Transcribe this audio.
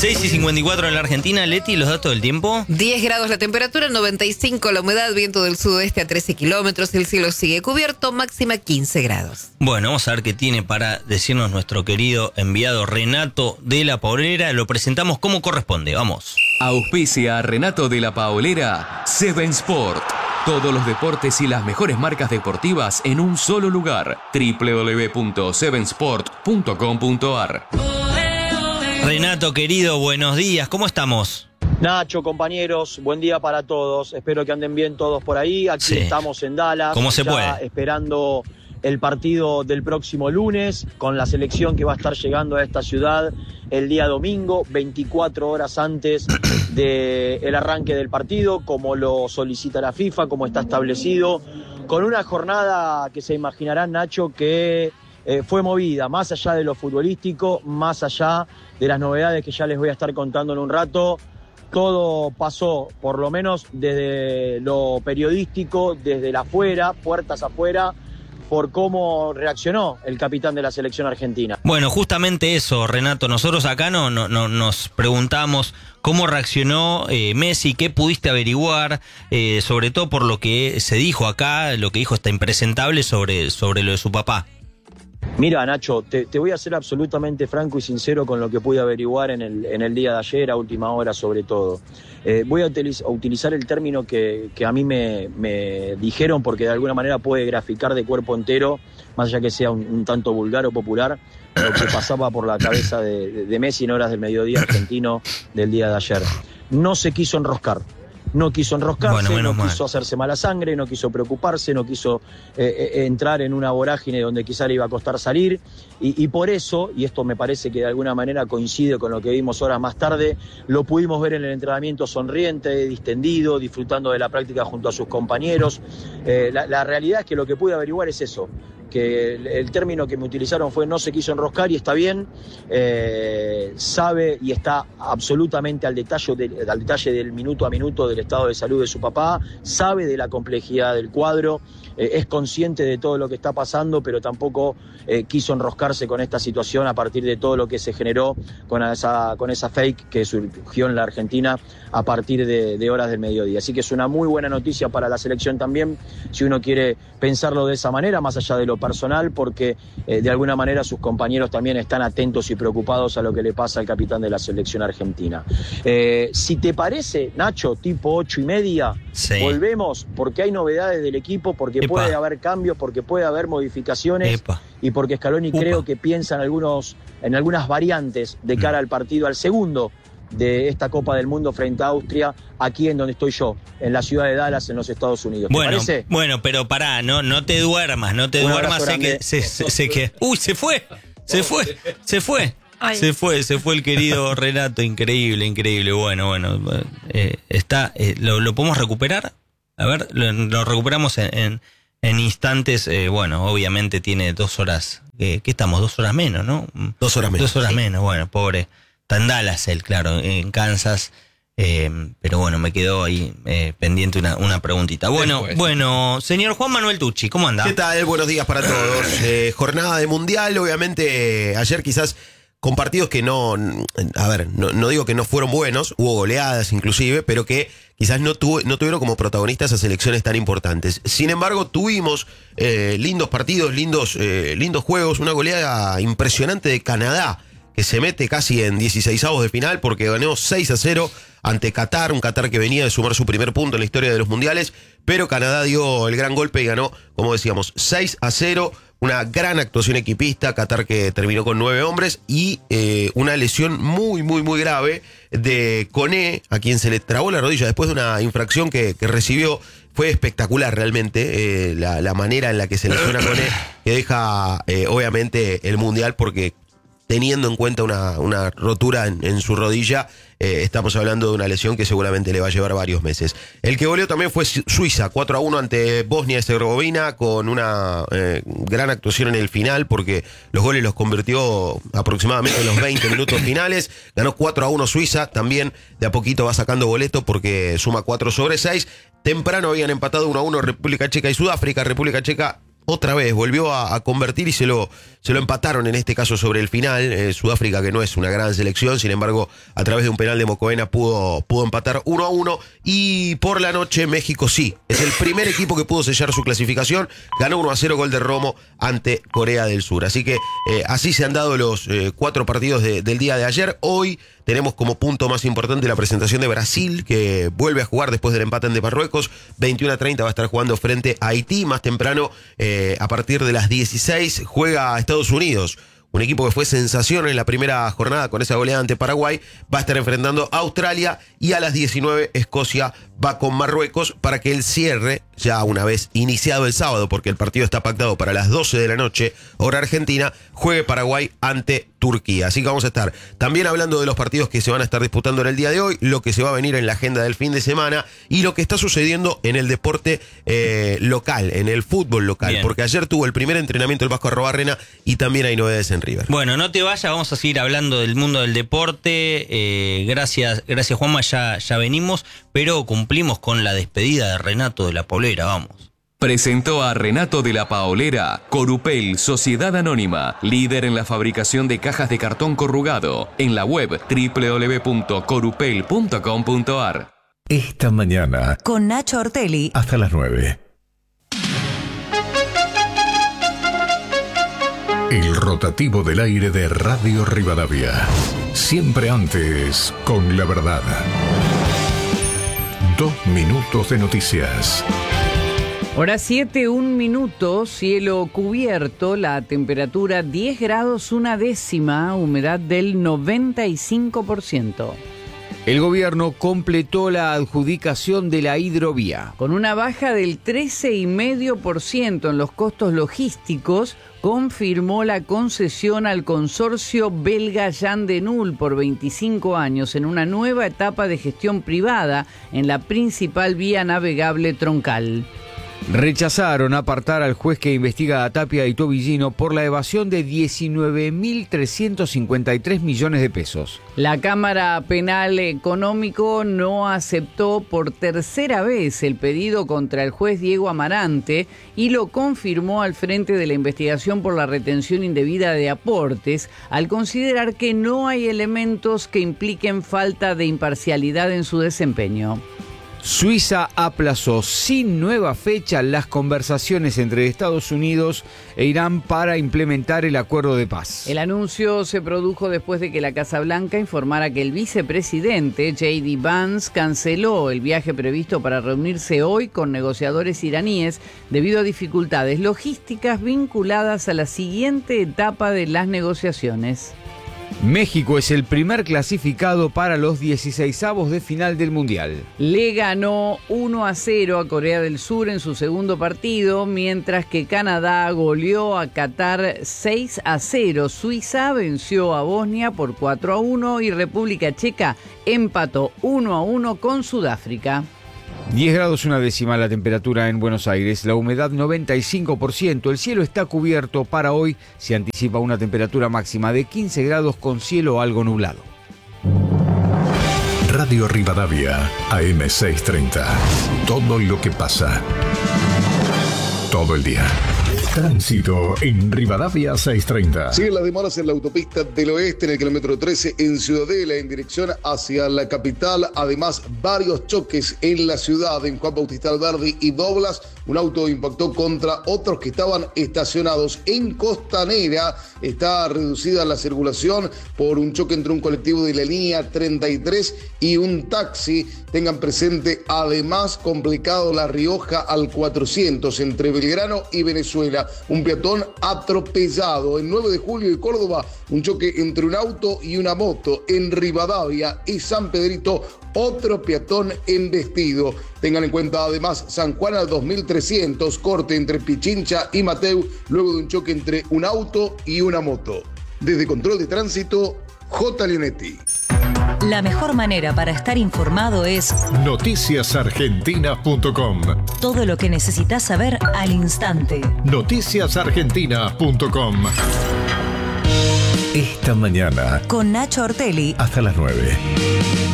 6:54 en la Argentina. Leti, los datos del tiempo. 10 grados la temperatura, 95 la humedad, viento del sudoeste a 13 kilómetros, el cielo sigue cubierto, máxima 15 grados. Bueno, vamos a ver qué tiene para decirnos nuestro querido enviado Renato de la Paolera. Lo presentamos como corresponde, vamos. Auspicia a Renato de la Paolera, Seven Sport. Todos los deportes y las mejores marcas deportivas en un solo lugar. www.sevensport.com.ar. Renato, querido, buenos días, ¿cómo estamos? Nacho, compañeros, buen día para todos. Espero que anden bien todos por ahí. Aquí estamos en Dallas. ¿Cómo se puede? Esperando el partido del próximo lunes con la selección que va a estar llegando a esta ciudad el día domingo, 24 horas antes del arranque del partido, como lo solicita la FIFA, como está establecido, con una jornada que se imaginarán, Nacho, que fue movida, más allá de lo futbolístico, más allá de las novedades que ya les voy a estar contando en un rato. Todo pasó, por lo menos desde lo periodístico, desde el afuera, puertas afuera, por cómo reaccionó el capitán de la selección argentina. Bueno, justamente eso, Renato. Nosotros acá nos preguntamos cómo reaccionó Messi, qué pudiste averiguar, sobre todo por lo que se dijo acá, lo que dijo esta impresentable sobre lo de su papá. Mira, Nacho, te voy a ser absolutamente franco y sincero con lo que pude averiguar en el día de ayer, a última hora sobre todo. Voy a utilizar el término que a mí me dijeron, porque de alguna manera puede graficar de cuerpo entero, más allá que sea un tanto vulgar o popular, lo que pasaba por la cabeza de Messi en horas del mediodía argentino del día de ayer. No se quiso enroscar. No quiso enroscarse, no quiso hacerse mala sangre, no quiso preocuparse, no quiso entrar en una vorágine donde quizá le iba a costar salir. Y por eso, y esto me parece que de alguna manera coincide con lo que vimos horas más tarde, lo pudimos ver en el entrenamiento sonriente, distendido, disfrutando de la práctica junto a sus compañeros. La realidad es que lo que pude averiguar es eso, que el término que me utilizaron fue no se quiso enroscar y está bien, sabe y está absolutamente al detalle del minuto a minuto del estado de salud de su papá, sabe de la complejidad del cuadro, es consciente de todo lo que está pasando, pero tampoco quiso enroscarse con esta situación a partir de todo lo que se generó con esa fake que surgió en la Argentina a partir de horas del mediodía. Así que es una muy buena noticia para la selección también, si uno quiere pensarlo de esa manera, más allá de lo personal, porque de alguna manera sus compañeros también están atentos y preocupados a lo que le pasa al capitán de la selección argentina. Si te parece, Nacho, tipo 8:30, volvemos, porque hay novedades del equipo, porque puede haber cambios, porque puede haber modificaciones, y porque Scaloni creo que piensa en algunas variantes de cara al partido, al segundo de esta Copa del Mundo frente a Austria, aquí en donde estoy yo, en la ciudad de Dallas, en los Estados Unidos. ¿Te parece? Bueno, pero pará, no te duermas, sé que uy, se fue. Ay. Se fue el querido Renato, increíble. Bueno, ¿lo podemos recuperar? A ver, lo recuperamos en instantes. Bueno, obviamente tiene 2 horas, ¿qué estamos? 2 horas menos, ¿no? 2 horas menos. 2 horas menos, bueno, pobre. Está en Dallas él, claro, en Kansas. Pero bueno, me quedó ahí pendiente una preguntita. Bueno, señor Juan Manuel Tucci, ¿cómo anda? ¿Qué tal? Buenos días para todos. Jornada de Mundial, obviamente ayer quizás con partidos que no digo que no fueron buenos, hubo goleadas inclusive, pero que quizás no tuvieron como protagonistas a selecciones tan importantes. Sin embargo, tuvimos lindos partidos, lindos juegos, una goleada impresionante de Canadá, que se mete casi en 16avos de final porque ganó 6-0 ante Qatar, un Qatar que venía de sumar su primer punto en la historia de los mundiales, pero Canadá dio el gran golpe y ganó, como decíamos, 6-0, una gran actuación equipista, Qatar que terminó con 9 hombres y una lesión muy grave de Koné, a quien se le trabó la rodilla después de una infracción que recibió. Fue espectacular realmente la manera en la que se lesiona Koné, que deja obviamente el mundial, porque teniendo en cuenta una rotura en su rodilla, estamos hablando de una lesión que seguramente le va a llevar varios meses. El que goleó también fue Suiza, 4-1 ante Bosnia-Herzegovina, con una gran actuación en el final, porque los goles los convirtió aproximadamente en los 20 minutos finales. Ganó 4-1 Suiza, también de a poquito va sacando boleto porque suma 4/6. Temprano habían empatado 1-1 República Checa y Sudáfrica. República Checa otra vez, volvió a convertir y se lo empataron en este caso sobre el final. Sudáfrica, que no es una gran selección, sin embargo, a través de un penal de Mokoena pudo empatar 1-1. Y por la noche México sí, es el primer equipo que pudo sellar su clasificación, ganó 1-0, gol de Romo ante Corea del Sur. Así que así se han dado los 4 partidos del día de ayer. Hoy tenemos como punto más importante la presentación de Brasil, que vuelve a jugar después del empate ante Marruecos. 21:30 va a estar jugando frente a Haití. Más temprano, a partir de las 16, juega a Estados Unidos. Un equipo que fue sensación en la primera jornada con esa goleada ante Paraguay. Va a estar enfrentando a Australia, y a las 19 Escocia va con Marruecos para que el cierre, ya una vez iniciado el sábado, porque el partido está pactado para las 12 de la noche, hora argentina, juegue Paraguay ante Turquía. Así que vamos a estar también hablando de los partidos que se van a estar disputando en el día de hoy, lo que se va a venir en la agenda del fin de semana y lo que está sucediendo en el deporte local, en el fútbol local. Bien. Porque ayer tuvo el primer entrenamiento el Vasco Arrobarrena y también hay novedades en River. Bueno, no te vayas, vamos a seguir hablando del mundo del deporte. Gracias Juanma, ya venimos, pero cumplimos con la despedida de Renato de la Paulera, vamos. Presentó a Renato de la Paolera, Corupel, Sociedad Anónima, líder en la fabricación de cajas de cartón corrugado, en la web www.corupel.com.ar. Esta mañana, con Nacho Ortelli, hasta las 9. El rotativo del aire de Radio Rivadavia. Siempre antes, con la verdad. 2 minutos de noticias. Hora 7, 1 minuto, cielo cubierto, la temperatura 10 grados 1/10, humedad del 95%. El gobierno completó la adjudicación de la hidrovía. Con una baja del 13,5% en los costos logísticos, confirmó la concesión al consorcio belga Jan de Nul por 25 años en una nueva etapa de gestión privada en la principal vía navegable troncal. Rechazaron apartar al juez que investiga a Tapia y Tobillino por la evasión de 19.353 millones de pesos. La Cámara Penal Económico no aceptó por tercera vez el pedido contra el juez Diego Amarante y lo confirmó al frente de la investigación por la retención indebida de aportes, al considerar que no hay elementos que impliquen falta de imparcialidad en su desempeño. Suiza aplazó sin nueva fecha las conversaciones entre Estados Unidos e Irán para implementar el acuerdo de paz. El anuncio se produjo después de que la Casa Blanca informara que el vicepresidente J.D. Vance canceló el viaje previsto para reunirse hoy con negociadores iraníes debido a dificultades logísticas vinculadas a la siguiente etapa de las negociaciones. México es el primer clasificado para los 16avos de final del Mundial. Le ganó 1-0 a Corea del Sur en su segundo partido, mientras que Canadá goleó a Qatar 6-0. Suiza venció a Bosnia por 4-1 y República Checa empató 1-1 con Sudáfrica. 10 grados 1/10 la temperatura en Buenos Aires, la humedad 95%, el cielo está cubierto. Para hoy se anticipa una temperatura máxima de 15 grados con cielo algo nublado. Radio Rivadavia, AM 630. Todo lo que pasa. Todo el día. Tránsito en Rivadavia 630. Siguen las demoras en la autopista del oeste, en el kilómetro 13, en Ciudadela, en dirección hacia la capital. Además, varios choques en la ciudad, en Juan Bautista Alberdi y Doblas. Un auto impactó contra otros que estaban estacionados. En Costanera está reducida la circulación por un choque entre un colectivo de la línea 33 y un taxi. Tengan presente, además, complicado La Rioja al 400, entre Belgrano y Venezuela. Un peatón atropellado. En 9 de julio y Córdoba, un choque entre un auto y una moto. En Rivadavia y San Pedrito, otro peatón embestido. Tengan en cuenta además San Juan al 2300, corte entre Pichincha y Mateu, luego de un choque entre un auto y una moto. Desde Control de Tránsito, J. Leonetti. La mejor manera para estar informado es noticiasargentina.com. Todo lo que necesitas saber al instante. noticiasargentina.com. Esta mañana, con Nacho Ortelli, hasta las 9.